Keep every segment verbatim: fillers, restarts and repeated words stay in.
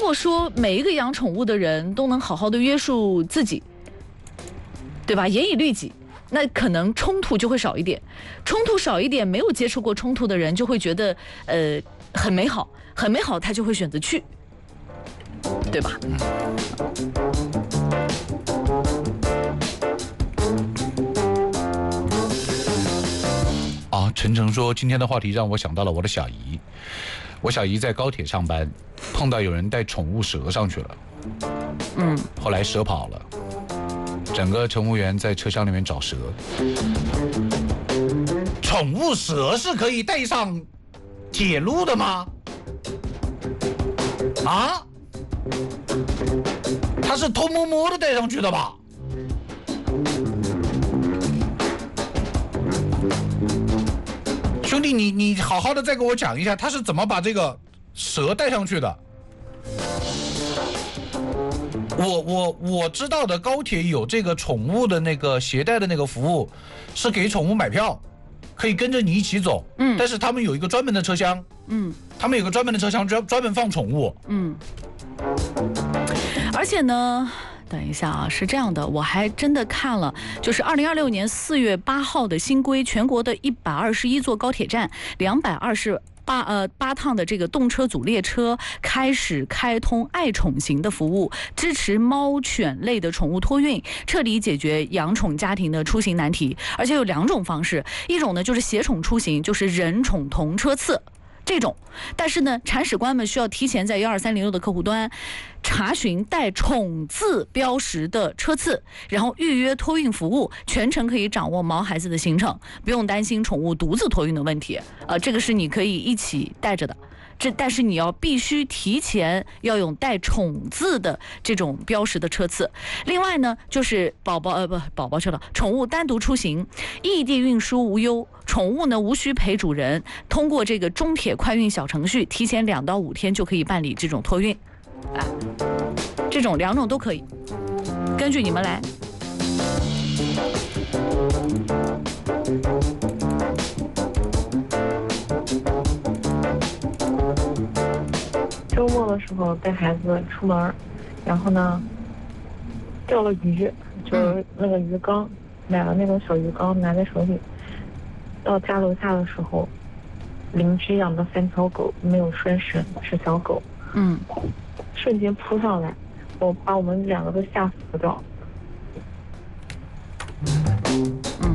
果说每一个养宠物的人都能好好的约束自己，对吧？严以律己，那可能冲突就会少一点。冲突少一点，没有接触过冲突的人就会觉得呃很美好，很美好，他就会选择去，对吧？ 啊，晨晨说今天的话题让我想到了我的小姨。我小姨在高铁上班，碰到有人带宠物蛇上去了， 嗯， 后来蛇跑了，整个乘务员在车厢里面找蛇。宠物蛇是可以带上铁路的吗？啊？他是偷摸摸的带上去的吧？兄弟，你你好好的再给我讲一下，他是怎么把这个蛇带上去的？我我我知道的，高铁有这个宠物的那个携带的那个服务，是给宠物买票，可以跟着你一起走。嗯，但是他们有一个专门的车厢。嗯，他们有个专门的车厢，专专门放宠物。嗯， 而且呢。等一下啊，是这样的，我还真的看了，就是二零二六年四月八号的新规，全国的一百二十一座高铁站，两百二十八呃八趟的这个动车组列车开始开通爱宠型的服务，支持猫犬类的宠物托运，彻底解决养宠家庭的出行难题。而且有两种方式，一种呢就是携宠出行，就是人宠同车次。这种，但是呢，铲屎官们需要提前在幺二三零六的客户端查询带宠字标识的车次，然后预约托运服务，全程可以掌握毛孩子的行程，不用担心宠物独自托运的问题。呃，这个是你可以一起带着的。这但是你要必须提前要用带宠字的这种标识的车次。另外呢，就是宝宝呃不宝宝去了，宠物单独出行，异地运输无忧，宠物呢无需陪主人，通过这个中铁快运小程序，提前两到五天就可以办理这种托运。啊，这种两种都可以，根据你们来。 周末的时候带孩子出门，然后呢钓了鱼，就是那个鱼缸，买了那种小鱼缸拿在手里。到家楼下的时候，邻居养的三条狗没有拴绳，是小狗，嗯，瞬间扑上来，我把我们两个都吓死掉。 嗯。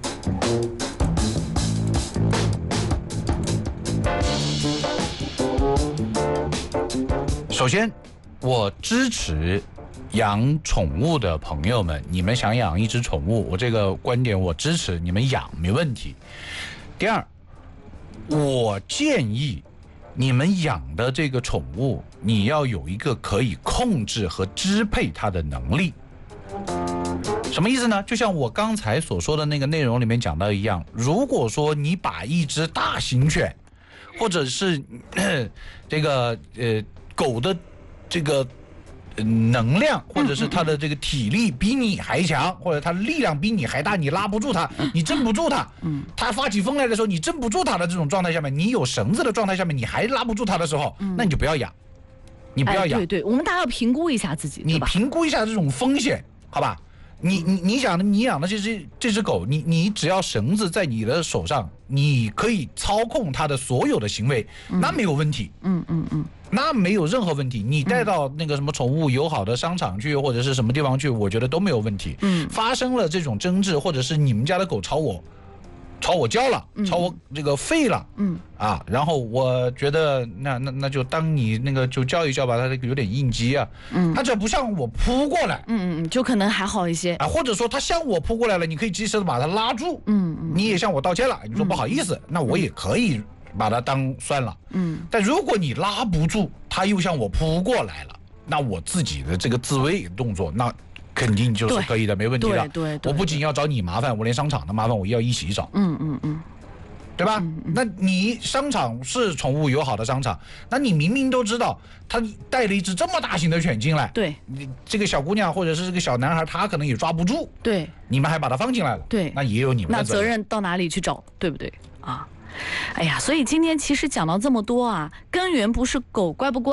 首先，我支持养宠物的朋友们，你们想养一只宠物，我这个观点我支持，你们养没问题。第二，我建议你们养的这个宠物，你要有一个可以控制和支配它的能力。什么意思呢？就像我刚才所说的那个内容里面讲到一样，如果说你把一只大型犬，或者是这个呃狗的这个能量，或者是它的这个体力比你还强，或者它的力量比你还大，你拉不住它，你镇不住它，它发起疯来的时候你镇不住它的这种状态下面，你有绳子的状态下面你还拉不住它的时候，那你就不要养，你不要养。 哎、对对，我们大家要评估一下自己， 你评估一下这种风险，好吧？你你你养的你养的这只这只狗，你你只要绳子在你的手上，你可以操控它的所有的行为，嗯、那没有问题。嗯嗯嗯，那没有任何问题。你带到那个什么宠物友好的商场去，或者是什么地方去，我觉得都没有问题。嗯，发生了这种争执，或者是你们家的狗朝我。朝我叫了，朝我这个吠了，嗯啊，然后我觉得那那那就当你那个就叫一叫吧，它有点应激啊，嗯，它只要不向我扑过来， 嗯嗯，就可能还好一些啊，或者说它向我扑过来了，你可以及时的把它拉住，嗯嗯，你也向我道歉了，你说不好意思，嗯、那我也可以把它当算了，嗯，但如果你拉不住，它又向我扑过来了，那我自己的这个自卫动作那。肯定就是可以的，没问题的。 对对对， 我不仅要找你麻烦，我连商场的麻烦我也要一起找。嗯嗯嗯，对吧？嗯嗯，那你商场是宠物友好的商场，那你明明都知道他带了一只这么大型的犬进来， 对， 你这个小姑娘或者是这个小男孩，他可能也抓不住， 对， 你们还把他放进来了， 对， 那也有你们的责任。那责任到哪里去找，对不对啊？哎呀，所以今天其实讲到这么多啊，根源不是狗乖不乖。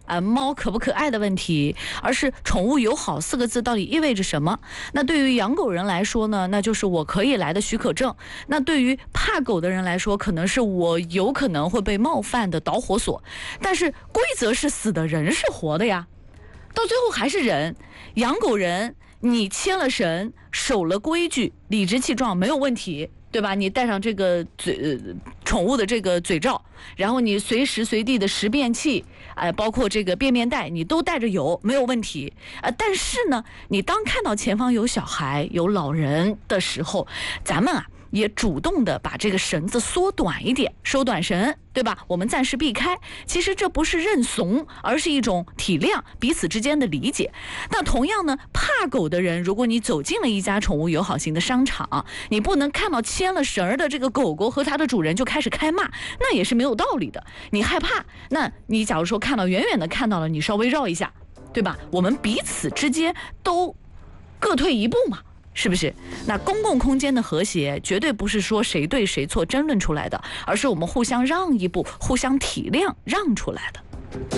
啊、呃，猫可不可爱的问题，而是宠物友好四个字到底意味着什么？那对于养狗人来说呢，那就是我可以来的许可证；那对于怕狗的人来说，可能是我有可能会被冒犯的导火索。但是规则是死的，人是活的呀，到最后还是人。养狗人，你牵了绳，守了规矩，理直气壮没有问题。对吧？你戴上这个嘴、呃、宠物的这个嘴罩，然后你随时随地的识便器，哎、呃，包括这个便便袋，你都带着有，没有问题。呃，但是呢，你当看到前方有小孩、有老人的时候，咱们啊也主动的把这个绳子缩短一点，收短绳，对吧？我们暂时避开。其实这不是认怂，而是一种体谅，彼此之间的理解。那同样呢，怕狗的人，如果你走进了一家宠物友好型的商场，你不能看到牵了绳的这个狗狗和它的主人就开始开骂，那也是没有道理的。你害怕，那你假如说看到远远的看到了，你稍微绕一下，对吧？我们彼此之间都各退一步嘛。是不是？那公共空间的和谐绝对不是说谁对谁错争论出来的，而是我们互相让一步，互相体谅让出来的。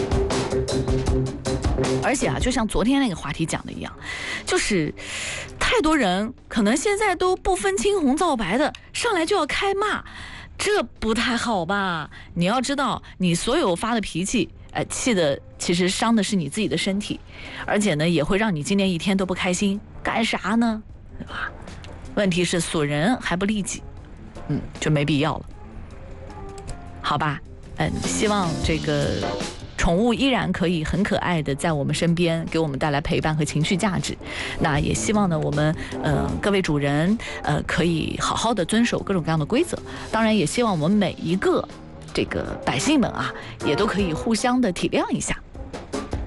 而且啊，就像昨天那个话题讲的一样，就是太多人可能现在都不分青红皂白的上来就要开骂，这不太好吧？你要知道，你所有发的脾气，哎，气的其实伤的是你自己的身体，而且呢，也会让你今天一天都不开心。干啥呢？对吧？问题是损人还不利己，嗯，就没必要了，好吧？嗯，希望这个宠物依然可以很可爱的在我们身边，给我们带来陪伴和情绪价值。那也希望呢，我们呃各位主人呃可以好好的遵守各种各样的规则。当然，也希望我们每一个这个百姓们啊，也都可以互相的体谅一下。